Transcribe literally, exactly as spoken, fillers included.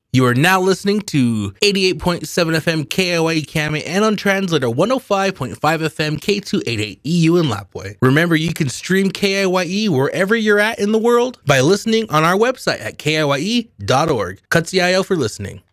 You are now listening to eighty-eight point seven F M K I Y E Kame and on translator one oh five point five F M K two eighty-eight E U in Lapwai. Remember, you can stream K I Y E wherever you're at in the world by listening on our website at K I Y E dot org. Katsiayo for listening.